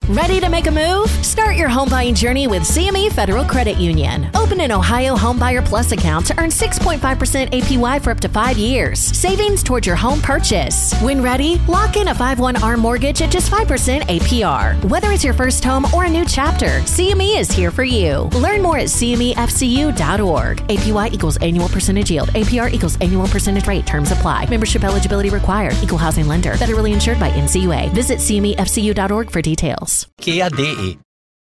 Ready to make a move? Start your home buying journey with CME Federal Credit Union. Open an Ohio Homebuyer Plus account to earn 6.5% APY for up to 5 years. Savings towards your home purchase. When ready, lock in a 5/1 mortgage at just 5% APR. Whether it's your first home or a new chapter, CME is here for you. Learn more at CMEFCU.org. APY equals annual percentage yield. APR equals annual percentage rate. Terms apply. Membership eligibility required. Equal housing lender. Federally insured by NCUA. Visit CMEFCU.org for details. Kia DE.